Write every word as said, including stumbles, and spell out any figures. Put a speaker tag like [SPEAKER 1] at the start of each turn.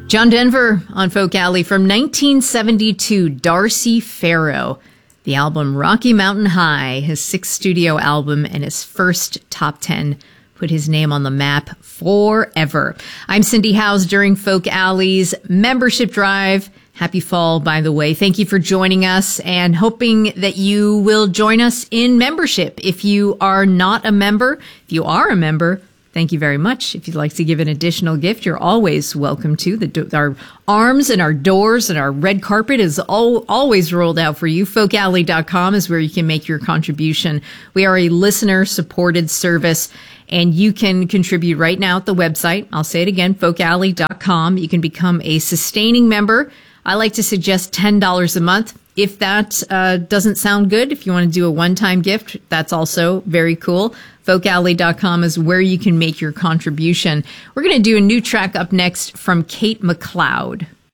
[SPEAKER 1] John Denver on Folk Alley from nineteen seventy-two, Darcy Farrow. The album Rocky Mountain High, his sixth studio album and his first top ten, put his name on the map forever. I'm Cindy Howes during Folk Alley's membership drive. Happy fall, by the way. Thank you for joining us and hoping that you will join us in membership. If you are not a member, if you are a member, thank you very much. If you'd like to give an additional gift, you're always welcome to. The, our arms and our doors and our red carpet is all, always rolled out for you. folk alley dot com is where you can make your contribution. We are a listener-supported service, and you can contribute right now at the website. I'll say it again, folk alley dot com. You can become a sustaining member. I like to suggest ten dollars a month. If that uh, doesn't sound good, if you want to do a one-time gift, that's also very cool. folk alley dot com is where you can make your contribution. We're going to do a new track up next from Kate McLeod.